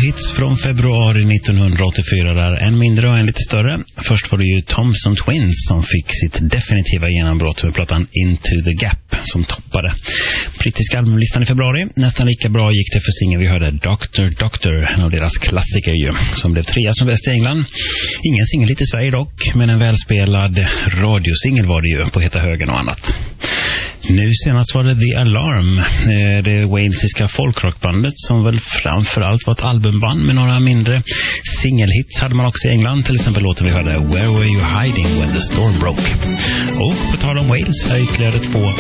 hits från februari 1984 där, en mindre och en lite större. Först var det ju Thompson Twins som fick sitt definitiva genombrott med plattan Into the Gap som toppade brittiska albumlistan i februari. Nästan lika bra gick det för singeln vi hörde, Doctor, en av deras klassiker ju, som blev trea som bäst i England. Ingen singel hit i Sverige dock, men en välspelad radiosingel var det ju på Heta högen och annat. Nu senast var det The Alarm, det walesiska folkrockbandet som väl framförallt var ett albumband med några mindre singelhits hade man också i England. Till exempel låten vi hörde Where Were You Hiding When the Storm Broke. Och på tal om Wales är ytterligare 2